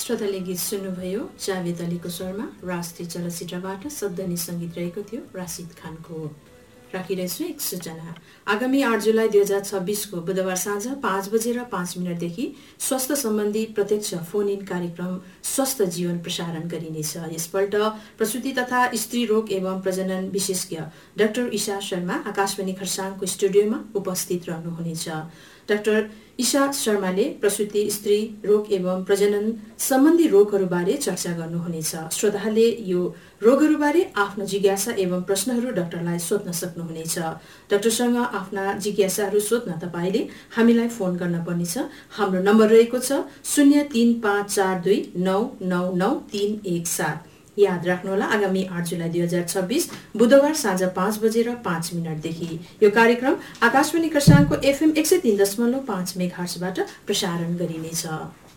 श्रोताले गीत सुन्नुभयो जावेद अलीको स्वरमा राष्ट्रिय चलचित्रबाट शब्दनी सङ्गीत रहेको थियो राशिद खानको। राखिरहेछु एक सूचना। आगामी 8 जुलाई 2026 को बुधबार साँझ 5:05 देखि स्वास्थ्य सम्बन्धी प्रत्यक्ष फोन इन कार्यक्रम स्वस्थ जीवन प्रसारण गरिनेछ। यसपल्ट प्रसूति तथा स्त्री रोग एवं प्रजनन विशेषज्ञ डाक्टर ईशा शर्मा आकाशवाणी खरसाङको स्टुडियोमा उपस्थित रहनुहुनेछ। डाक्टर ईशा शर्माले प्रसूति स्त्री रोग एवं प्रजनन सम्बन्धी रोगहरूबारे चर्चा गर्नुहुनेछ। श्रोताहरूले यो रोगहरूबारे आफ्नो जिज्ञासा एवं प्रश्नहरू डाक्टरलाई सोध्न सक्नुहुनेछ। डाक्टरसँग आफ्ना जिज्ञासाहरू सोध्न तपाईले हामीलाई फोन गर्न पर्नेछ। हाम्रो नम्बर रहेको छ 035429999317। याद राख्नुहोला, आगामी 8 जुलाई 2026 बुधबार साँझ 5:05 देखि यो कार्यक्रम आकाशवाणी खरसाङको FM 103.5 मेगाहर्जबाट प्रसारण गरिनेछ।